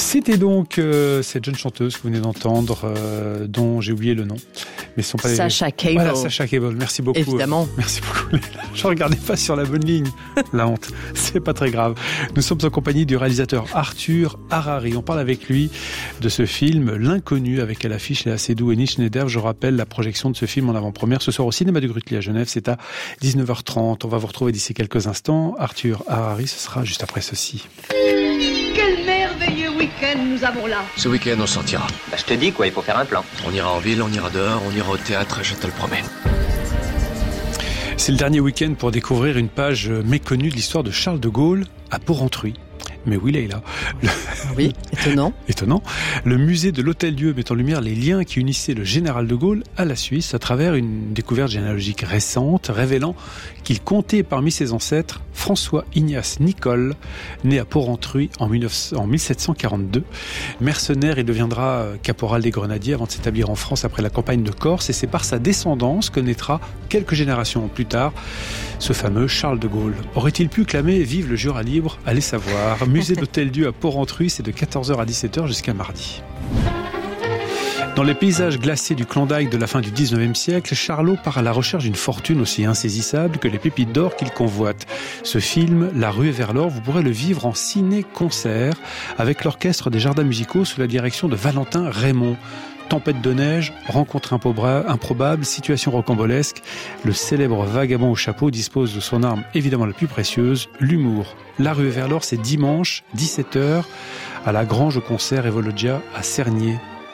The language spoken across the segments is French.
C'était donc cette jeune chanteuse que vous venez d'entendre, dont j'ai oublié le nom. Mais ce sont pas Sacha Cable. Voilà, Sacha Cable. Merci beaucoup. Évidemment. Merci beaucoup. Je regardais pas sur la bonne ligne. La honte. C'est pas très grave. Nous sommes en compagnie du réalisateur Arthur Harari. On parle avec lui de ce film L'Inconnu, avec à l'affiche Léa Seydoux et Nils Schneider. Je rappelle la projection de ce film en avant-première ce soir au cinéma du Grutli à Genève. C'est à 19h30. On va vous retrouver d'ici quelques instants. Arthur Harari, ce sera juste après ceci. Quel merveilleux week-end nous avons là. Ce week-end, on sortira. Bah, je te dis quoi, il faut faire un plan. On ira en ville, on ira dehors, on ira au théâtre, je te le promets. C'est le dernier week-end pour découvrir une page méconnue de l'histoire de Charles de Gaulle à Porrentruy. Mais oui, Leïla. Oui, étonnant. Étonnant. Le musée de l'Hôtel-Dieu met en lumière les liens qui unissaient le général de Gaulle à la Suisse à travers une découverte généalogique récente révélant qu'il comptait parmi ses ancêtres François Ignace Nicole, né à Porrentruy en 1742. Mercenaire, il deviendra caporal des grenadiers avant de s'établir en France après la campagne de Corse, et c'est par sa descendance que naîtra quelques générations plus tard ce fameux Charles de Gaulle. Aurait-il pu clamer « Vive le Jura libre » ? Allez savoir. Musée d'Hôtel-Dieu à Porrentruy, c'est de 14h à 17h jusqu'à mardi. Dans les paysages glacés du Klondike de la fin du 19e siècle, Charlot part à la recherche d'une fortune aussi insaisissable que les pépites d'or qu'il convoite. Ce film, La ruée vers l'or, vous pourrez le vivre en ciné-concert avec l'orchestre des Jardins musicaux sous la direction de Valentin Raymond. Tempête de neige, rencontre improbable, situation rocambolesque. Le célèbre vagabond au chapeau dispose de son arme évidemment la plus précieuse, l'humour. La ruée vers l'or, c'est dimanche, 17h, à la Grange Concert Evologgia à Cernier.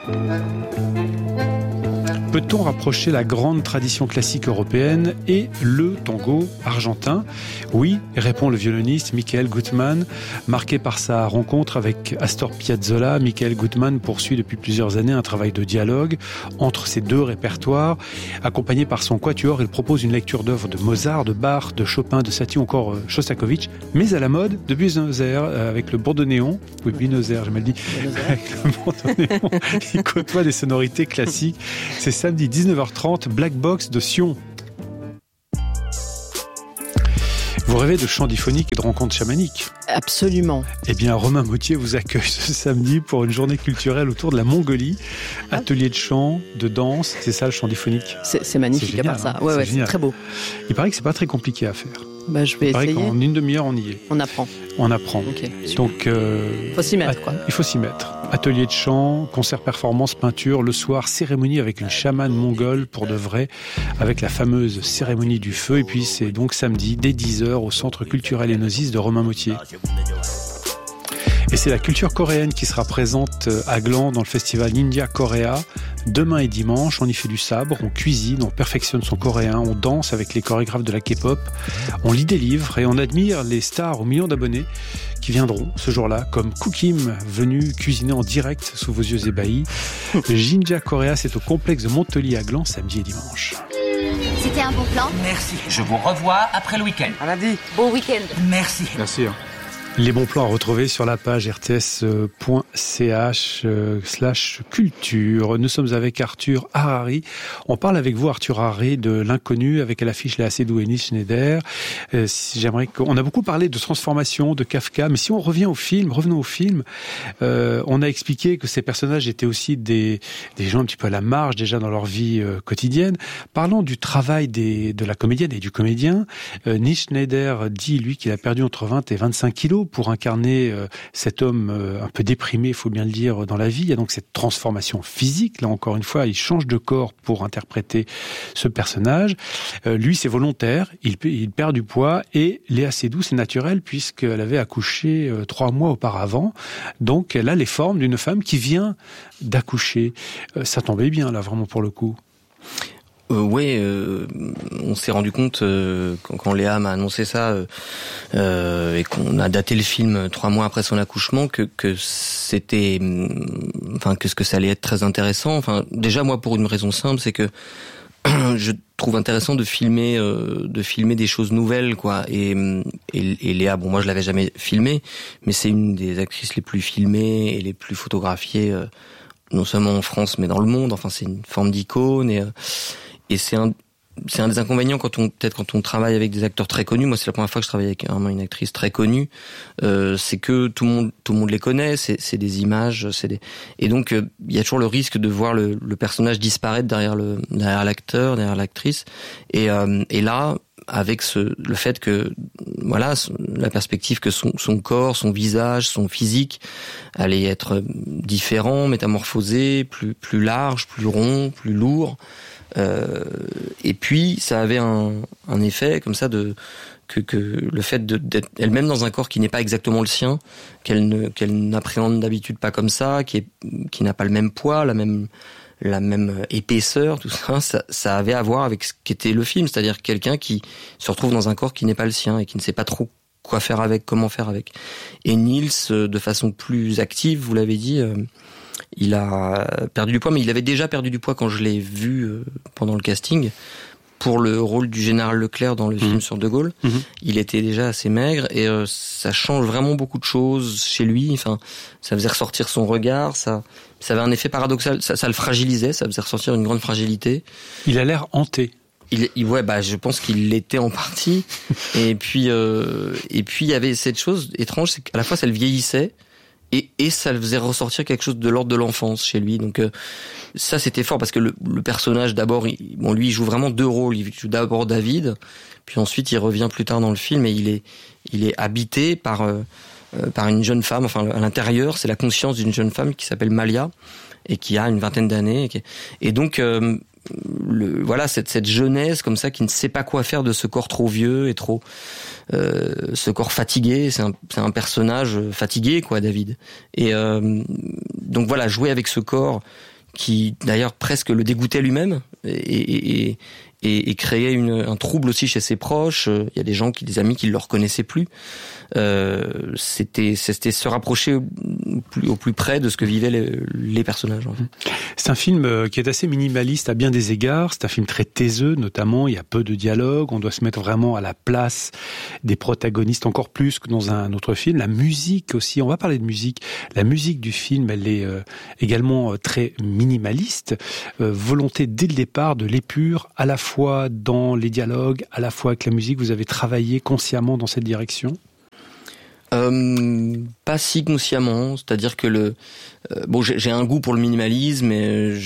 Peut-on rapprocher la grande tradition classique européenne et le tango argentin ? Oui, répond le violoniste Michael Gutmann. Marqué par sa rencontre avec Astor Piazzolla, Michael Gutmann poursuit depuis plusieurs années un travail de dialogue entre ces deux répertoires. Accompagné par son quatuor, il propose une lecture d'œuvres de Mozart, de Bach, de Chopin, de Satie ou encore Shostakovich, mais à la mode de Buenos Aires avec le bandoneon. Oui, Buenos Aires, j'ai mal dit. Avec le bandoneon, il côtoie des sonorités classiques. C'est samedi 19h30, Black Box de Sion. Vous rêvez de chants diphoniques et de rencontres chamaniques ? Absolument. Eh bien, Romain Mauthier vous accueille ce samedi pour une journée culturelle autour de la Mongolie. Atelier de chant, de danse, c'est ça le chant diphonique. C'est magnifique, c'est génial, à part ça. Ouais, c'est très beau. Il paraît que c'est pas très compliqué à faire. Bah, je vais essayer. Il paraît qu'en une demi-heure, on y est. On apprend. On apprend. Okay, donc, faut s'y mettre, quoi. Il faut s'y mettre. Atelier de chant, concert, performance, peinture, le soir, cérémonie avec une chamane mongole pour de vrai, avec la fameuse cérémonie du feu. Et puis, c'est donc samedi, dès 10h, au Centre culturel Enosis de Romain Mauthier. Et c'est la culture coréenne qui sera présente à Gland dans le festival Ninja Korea. Demain et dimanche, on y fait du sabre, on cuisine, on perfectionne son coréen, on danse avec les chorégraphes de la K-pop, on lit des livres et on admire les stars aux millions d'abonnés qui viendront ce jour-là, comme Kukim, venu cuisiner en direct sous vos yeux ébahis. Le Ninja Korea, c'est au complexe de Montely à Gland, samedi et dimanche. C'était un bon plan ? Merci. Je vous revois après le week-end. À lundi. Bon week-end. Merci. Merci. Les bons plans à retrouver sur la page rts.ch/culture. Nous sommes avec Arthur Harari. On parle avec vous, Arthur Harari, de L'Inconnu, avec à l'affiche Léa Seydoux et Nils Schneider. On a beaucoup parlé de transformation, de Kafka, mais si on revient au film, revenons au film, on a expliqué que ces personnages étaient aussi des gens un petit peu à la marge déjà dans leur vie quotidienne. Parlons du travail de la comédienne et du comédien. Nils Schneider dit, lui, qu'il a perdu entre 20 et 25 kilos pour incarner cet homme un peu déprimé, il faut bien le dire, dans la vie. Il y a donc cette transformation physique. Là, encore une fois, il change de corps pour interpréter ce personnage. Lui, c'est volontaire. Il perd du poids. Et Léa Seydoux, c'est naturel puisqu'elle avait accouché 3 mois auparavant. Donc, elle a les formes d'une femme qui vient d'accoucher. Ça tombait bien, là, vraiment, pour le coup. On s'est rendu compte quand Léa m'a annoncé ça et qu'on a daté le film 3 mois après son accouchement que c'était, que ça allait être très intéressant. Enfin, déjà moi pour une raison simple, c'est que je trouve intéressant de filmer des choses nouvelles, quoi. Et Léa, bon, moi je l'avais jamais filmée, mais c'est une des actrices les plus filmées et les plus photographiées, non seulement en France mais dans le monde. Enfin, c'est une forme d'icône et c'est c'est un des inconvénients quand on travaille avec des acteurs très connus. Moi, c'est la première fois que je travaille avec une actrice très connue. C'est que tout le monde les connaît. C'est des images, et donc il y a toujours le risque de voir le personnage disparaître derrière l'acteur, derrière l'actrice. Et là, avec le fait que voilà, la perspective que son corps, son visage, son physique allait être différent, métamorphosé, plus large, plus rond, plus lourd. Et puis ça avait un effet comme ça que le fait d'être elle-même dans un corps qui n'est pas exactement le sien, qu'elle n'appréhende d'habitude pas comme ça, qui n'a pas le même poids, la même épaisseur, tout ça avait à voir avec ce qu'était le film, c'est-à-dire quelqu'un qui se retrouve dans un corps qui n'est pas le sien et qui ne sait pas trop quoi faire avec, comment faire avec. Et Niels, de façon plus active, vous l'avez dit, il a perdu du poids, mais il avait déjà perdu du poids quand je l'ai vu pendant le casting. Pour le rôle du général Leclerc dans le film sur De Gaulle, il était déjà assez maigre et ça change vraiment beaucoup de choses chez lui. Enfin, ça faisait ressortir son regard, ça avait un effet paradoxal, ça le fragilisait, ça faisait ressortir une grande fragilité. Il a l'air hanté. Je pense qu'il l'était en partie. Et puis il y avait cette chose étrange, c'est qu'à la fois ça le vieillissait. Et ça le faisait ressortir quelque chose de l'ordre de l'enfance chez lui. Donc ça, c'était fort parce que le personnage, d'abord, lui, il joue vraiment deux rôles. Il joue d'abord David, puis ensuite il revient plus tard dans le film et il est habité par une jeune femme. Enfin, à l'intérieur, c'est la conscience d'une jeune femme qui s'appelle Malia et qui a une vingtaine d'années. Et donc voilà, cette jeunesse comme ça qui ne sait pas quoi faire de ce corps trop vieux et trop ce corps fatigué, c'est un personnage fatigué, quoi, David. Et donc voilà, jouer avec ce corps qui d'ailleurs presque le dégoûtait lui-même et créait un trouble aussi chez ses proches. Il y a des amis qui ne le reconnaissaient plus. C'était se rapprocher au plus près de ce que vivaient les personnages. En fait. C'est un film qui est assez minimaliste à bien des égards. C'est un film très taiseux, notamment. Il y a peu de dialogue. On doit se mettre vraiment à la place des protagonistes encore plus que dans un autre film. La musique aussi. On va parler de musique. La musique du film, elle est également très minimaliste. Volonté dès le départ de l'épure, à la fois dans les dialogues, à la fois avec la musique. Vous avez travaillé consciemment dans cette direction ? Pas si consciemment, c'est-à-dire que j'ai un goût pour le minimalisme et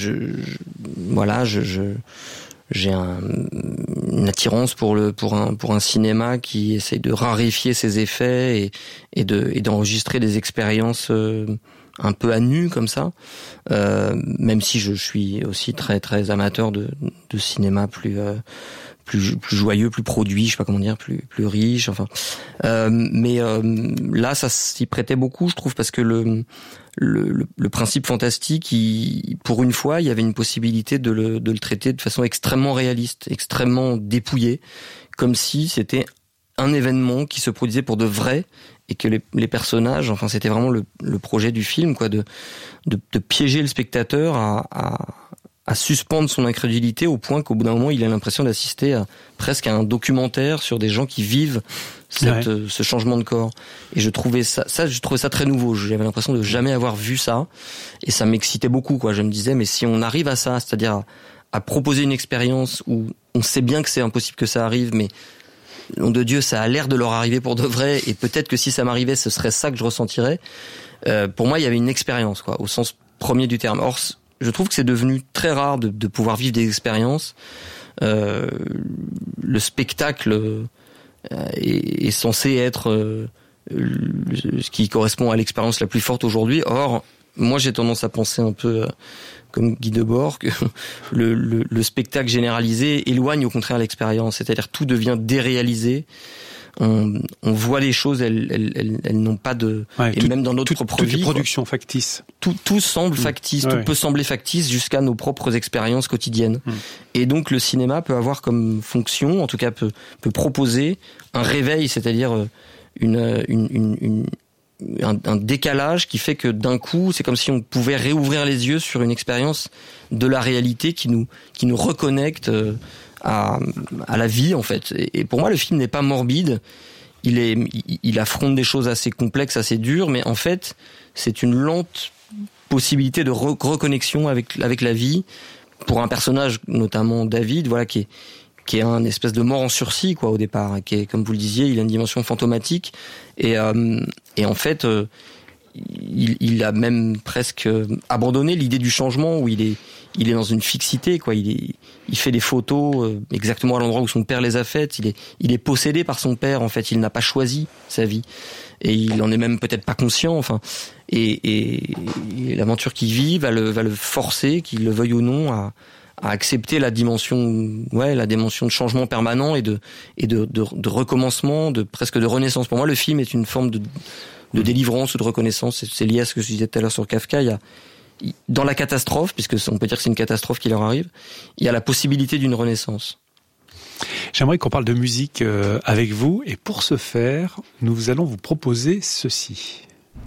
j'ai une attirance pour un cinéma qui essaye de raréfier ses effets et d'enregistrer des expériences un peu à nu comme ça, même si je suis aussi très très amateur de cinéma plus joyeux, plus produit, je sais pas comment dire, plus riche, enfin. Mais là, ça s'y prêtait beaucoup, je trouve, parce que le principe fantastique, pour une fois, il y avait une possibilité de le traiter de façon extrêmement réaliste, extrêmement dépouillée, comme si c'était un événement qui se produisait pour de vrai et que les personnages, enfin, c'était vraiment le projet du film, quoi, de piéger le spectateur à suspendre son incrédulité au point qu'au bout d'un moment, il a l'impression d'assister presque à un documentaire sur des gens qui vivent ce changement de corps. Et je trouvais ça très nouveau. J'avais l'impression de jamais avoir vu ça. Et ça m'excitait beaucoup, quoi. Je me disais, mais si on arrive à ça, c'est-à-dire à proposer une expérience où on sait bien que c'est impossible que ça arrive, mais nom de Dieu, ça a l'air de leur arriver pour de vrai, et peut-être que si ça m'arrivait, ce serait ça que je ressentirais. Pour moi, il y avait une expérience, quoi, au sens premier du terme. Or, je trouve que c'est devenu très rare de pouvoir vivre des expériences. Le spectacle est censé être ce qui correspond à l'expérience la plus forte aujourd'hui. Or, moi, j'ai tendance à penser un peu comme Guy Debord que le spectacle généralisé éloigne au contraire l'expérience. C'est-à-dire tout devient déréalisé. On voit les choses, elles n'ont pas de... Ouais, et même dans notre propre vie... Toute production factice. Tout semble factice, tout peut sembler factice jusqu'à nos propres expériences quotidiennes. Et donc le cinéma peut avoir comme fonction, en tout cas peut proposer un réveil, c'est-à-dire un décalage qui fait que d'un coup, c'est comme si on pouvait réouvrir les yeux sur une expérience de la réalité qui nous reconnecte à la vie, en fait. Et pour moi, le film n'est pas morbide. Il affronte des choses assez complexes, assez dures, mais en fait, c'est une lente possibilité de reconnexion avec la vie pour un personnage, notamment David, voilà, qui est un espèce de mort en sursis, quoi, au départ, qui est, comme vous le disiez, il a une dimension fantomatique, et en fait, il a même presque abandonné l'idée du changement, où il est dans une fixité, quoi. Il fait des photos exactement à l'endroit où son père les a faites. Il est possédé par son père, en fait. Il n'a pas choisi sa vie, et il en est même peut-être pas conscient. Enfin, et l'aventure qu'il vit va le forcer, qu'il le veuille ou non, à accepter la dimension de changement permanent et de recommencement, presque de renaissance. Pour moi, le film est une forme de délivrance ou de reconnaissance. C'est lié à ce que je disais tout à l'heure sur Kafka. Dans la catastrophe, puisque on peut dire que c'est une catastrophe qui leur arrive, il y a la possibilité d'une renaissance. J'aimerais qu'on parle de musique avec vous, et pour ce faire, nous allons vous proposer ceci.